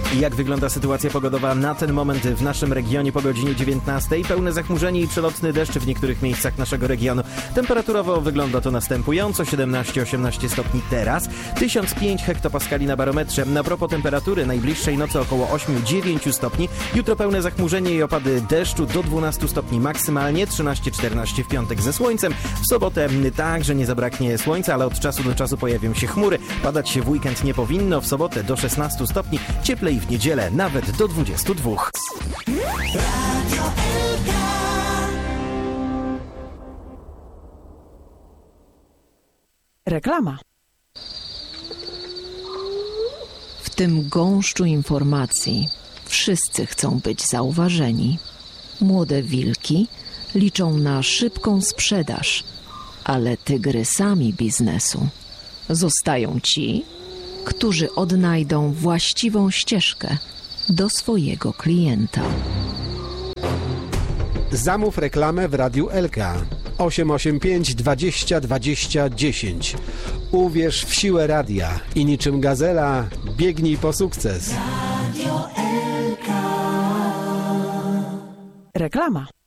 I jak wygląda sytuacja pogodowa na ten moment w naszym regionie po godzinie 19? Pełne zachmurzenie i przelotny deszcz w niektórych miejscach naszego regionu. Temperaturowo wygląda to następująco: 17-18 stopni teraz, 1005 hektopaskali na barometrze. Na propos temperatury, najbliższej nocy około 8-9 stopni. Jutro pełne zachmurzenie i opady deszczu do 12 stopni maksymalnie, 13-14 w piątek ze słońcem. W sobotę także nie zabraknie słońca, ale od czasu do czasu pojawią się chmury. Padać się w weekend nie powinno. W sobotę do 16 stopni, cieplej w niedzielę nawet do 22. Reklama. W tym gąszczu informacji wszyscy chcą być zauważeni. Młode wilki liczą na szybką sprzedaż, ale tygrysami biznesu zostają ci, którzy odnajdą właściwą ścieżkę do swojego klienta. Zamów reklamę w Radiu Elka. 885 20 20 10. Uwierz w siłę radia i niczym gazela biegnij po sukces. Reklama.